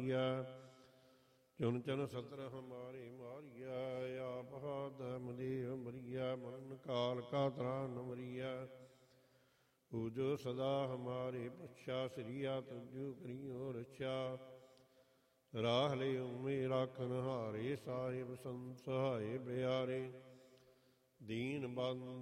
ਮਾਰੀਆ। ਚੁਨ ਚੁਨ ਸਤਰ ਹਮਾਰੇ ਮਾਰੀਆ। ਆਪ ਹਾਥ ਮਦੇਹ ਮਰੀਆ। ਮਰਨ ਕਾਲ ਕਾ ਤਰਾਨ ਮਰੀਆ। ਪੂਜੋ ਸਦਾ ਹਮਾਰੇ ਪਛਾ। ਸ੍ਰੀਆ ਤੁਜੂ ਕਰਿਓ ਰਛਾ। ਰਾਹ ਲਿਓ ਮੇ ਰਾਖਨ ਹਾਰੇ। ਸਾਹਿਬ ਸੰਤ ਸਹਾਏ ਬਿਆਰੇ। ਦੀਨ ਬੰਦ